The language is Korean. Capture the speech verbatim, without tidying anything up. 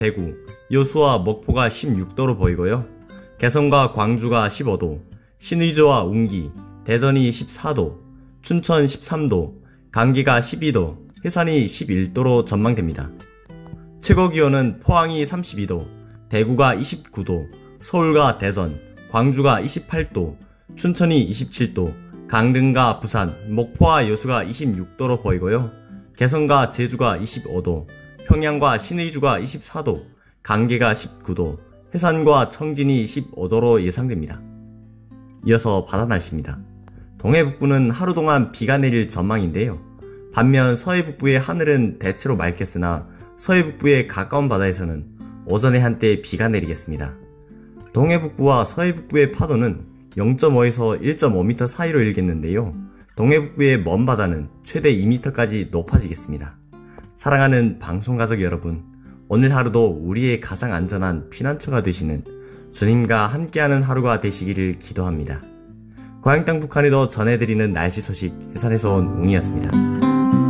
대구, 여수와 목포가 십육 도로 보이고요. 개성과 광주가 십오 도, 신의주와 운기, 대전이 십사 도, 춘천 십삼 도, 강기가 십이 도, 해산이 십일 도로 전망됩니다. 최고기온은 포항이 삼십이 도, 대구가 이십구 도, 서울과 대전, 광주가 이십팔 도, 춘천이 이십칠 도, 강릉과 부산, 목포와 여수가 이십육 도로 보이고요. 개성과 제주가 이십오 도, 평양과 신의주가 이십사 도, 강계가 십구 도, 해산과 청진이 십오 도로 예상됩니다. 이어서 바다 날씨입니다. 동해북부는 하루 동안 비가 내릴 전망인데요. 반면 서해북부의 하늘은 대체로 맑겠으나 서해북부의 가까운 바다에서는 오전에 한때 비가 내리겠습니다. 동해북부와 서해북부의 파도는 영 점 오에서 일 점 오 미터 사이로 일겠는데요. 동해북부의 먼 바다는 최대 이 미터까지 높아지겠습니다. 사랑하는 방송가족 여러분, 오늘 하루도 우리의 가장 안전한 피난처가 되시는 주님과 함께하는 하루가 되시기를 기도합니다. 고향 땅 북한에도 전해드리는 날씨 소식 해산에서 온 웅이었습니다.